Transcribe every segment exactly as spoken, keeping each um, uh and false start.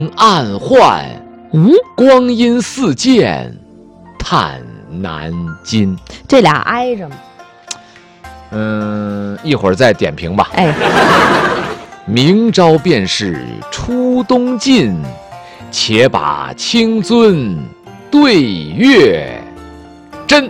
暗换， 嗯， 光阴似箭，叹难尽。 这俩挨着吗？ 嗯，一会儿再点评吧。 哎， 明朝便是初冬尽，且把青樽对月斟。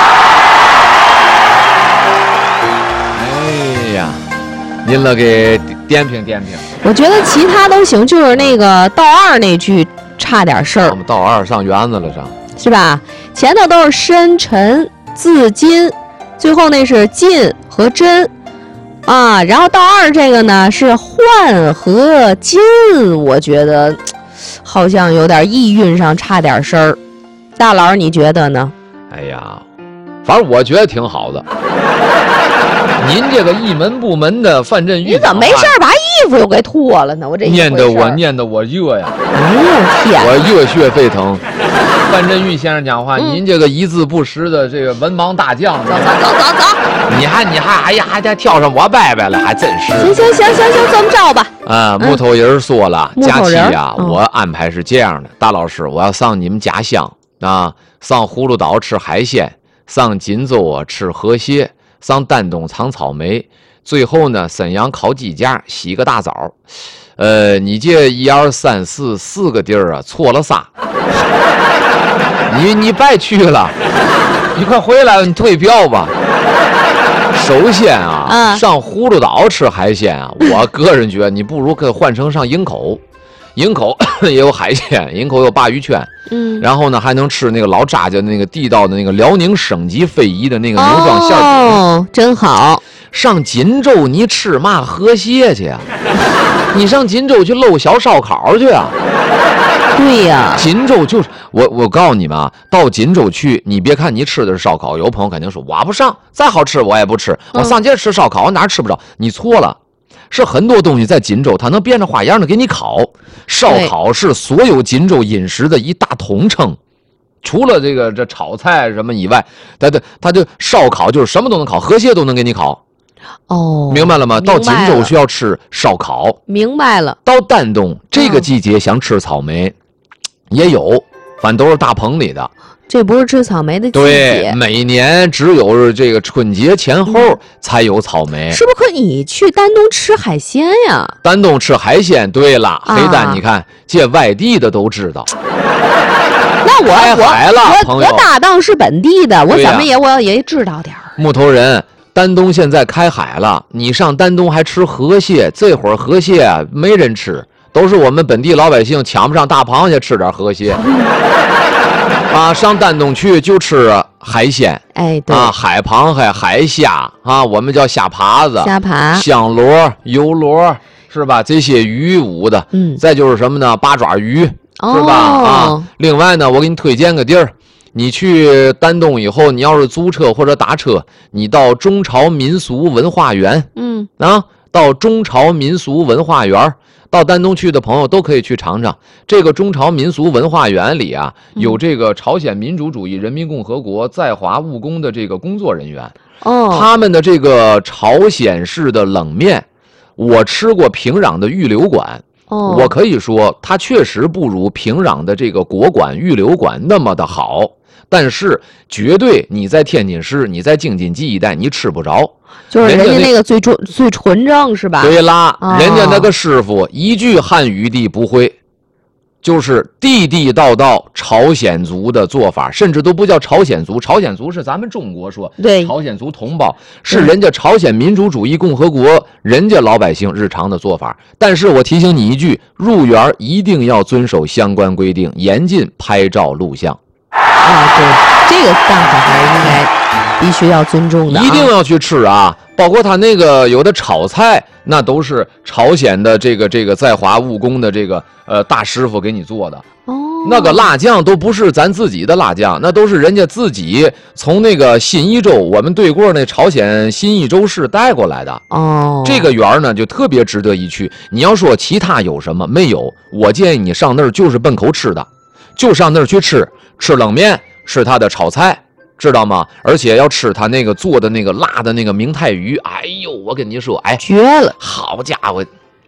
哎呀，您了给点评点评。 我觉得其他都行，就是那个道二那句差点事儿我。们道二上园子了上。 是吧？前头都是深沉字金，最后那是进和真啊，然后到二这个呢是换和金，我觉得好像有点意韵上差点声儿。大佬你觉得呢？ 哎呀，反正我觉得挺好的。您这个一门不门的范振钰， 你怎么没事把衣服又给脱了呢？我这念得我念得我热呀！ 哎呦天， 我热血沸腾。范振钰先生讲话，嗯、您这个一字不识的这个文盲大将， 走走走走走， 你还你还哎呀还还跳上我伯伯了，还真是。 行行行行行，这么着吧。 啊，木头人说了， 嗯、 假期呀、 嗯， 我安排是这样的，大老师，我要上你们家乡啊，上葫芦岛吃海鲜，上锦州啊吃河蟹，上丹东尝草莓，最后呢沈阳烤鸡架，洗个大澡。呃，你这一二三四四个地儿啊，错了仨。你你别去了，你快回来，你退票吧。首先啊， 啊上葫芦岛吃海鲜啊，我个人觉得你不如可以换成上营口，营口也有海鲜，营口有鲅鱼圈， 嗯， 然后呢还能吃那个老扎家那个地道的那个辽宁省级非遗的那个牛庄馅饼， 哦，真好。 上锦州你吃嘛河蟹去啊？你上锦州去搂小烧烤去啊？ 对呀， 锦州就是我，我告诉你们啊，到锦州去，你别看你吃的是烧烤，有朋友肯定说我不上，再好吃我也不吃，我上街吃烧烤，我哪儿吃不着？你错了，是很多东西在锦州，它能变着花样的给你烤。烧烤是所有锦州饮食的一大统称，除了这个这炒菜什么以外，它的它就烧烤就是什么都能烤，河蟹都能给你烤。 哦， 明白了吗？到锦州需要吃烧烤， 明白了。 到丹东这个季节想吃草莓。嗯也有，反正都是大棚里的。 这不是吃草莓的季节。 对，每年只有这个春节前后才有草莓。 嗯、是不是可以去丹东吃海鲜呀？ 丹东吃海鲜，对了，啊、黑丹，你看这外地的都知道。 那我开海了， 我朋友， 我搭档是本地的，我怎么也、啊、我要也知道点儿。 木头人，丹东现在开海了，你上丹东还吃河蟹，这会儿河蟹啊没人吃。都是我们本地老百姓抢不上大螃蟹，吃点河蟹啊！上丹东去就吃海鲜， 哎，对啊，海螃蟹、海虾啊，我们叫虾爬子、 虾爬、 香螺、油螺，是吧？这些鱼舞的， 嗯， 再就是什么呢？八爪鱼， 哦、 是吧？啊，另外呢，我给你推荐个地儿，你去丹东以后，你要是租车或者打车，你到中朝民俗文化园， 嗯啊，到中朝民俗文化园。到丹东去的朋友都可以去尝尝这个中朝民俗文化园里啊，有这个朝鲜民主主义人民共和国在华务工的这个工作人员， 哦， 他们的这个朝鲜式的冷面，我吃过平壤的玉流馆， 哦， 我可以说它确实不如平壤的这个国馆玉流馆那么的好，但是绝对你在天津市，你在京津冀一带你吃不着。 就是人家那个最纯最纯正是吧？ 对啦， 哦、 人家那个师傅一句汉语的不会，就是地地道道朝鲜族的做法，甚至都不叫朝鲜族，朝鲜族是咱们中国说， 对， 朝鲜族同胞是人家朝鲜民主主义共和国人家老百姓日常的做法。但是我提醒你一句，入园一定要遵守相关规定，严禁拍照录像。 啊，对，这个大伙还是应该必须要尊重的、啊， 一定要去吃啊！包括他那个有的炒菜，那都是朝鲜的这个这个在华务工的这个呃大师傅给你做的。 哦， 那个辣酱都不是咱自己的辣酱，那都是人家自己从那个新义州，我们对过那朝鲜新义州市带过来的。 哦， 这个园呢就特别值得一去。你要说其他有什么没有？我建议你上那儿就是奔口吃的，就上那儿去吃吃冷面，吃他的炒菜。知道吗？而且要吃他那个做的那个辣的那个明太鱼，哎呦，我跟你说，哎， 绝了！ 好家伙，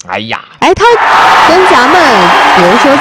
哎呀， 哎，它跟咱们比如说